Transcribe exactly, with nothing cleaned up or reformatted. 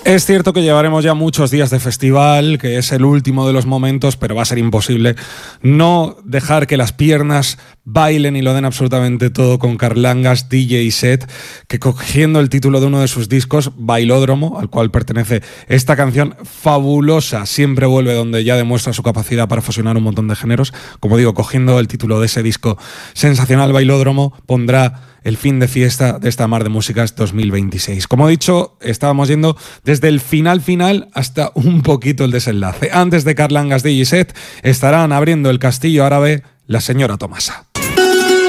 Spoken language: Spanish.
Es cierto que llevaremos ya muchos días de festival, que es el último de los momentos, pero va a ser imposible no dejar que las piernas bailen y lo den absolutamente todo con Carlangas D J Set, que cogiendo el título de uno de sus discos, Bailódromo, al cual pertenece esta canción fabulosa, siempre vuelve, donde ya demuestra su capacidad para fusionar un montón de géneros. Como digo, cogiendo el título de ese disco sensacional, Bailódromo, pondrá el fin de fiesta de esta Mar de Músicas dos mil veintiséis. Como he dicho, estábamos yendo desde el final final hasta un poquito el desenlace. Antes de Carlangas D J Set estarán abriendo el Castillo Árabe la señora Tomasa.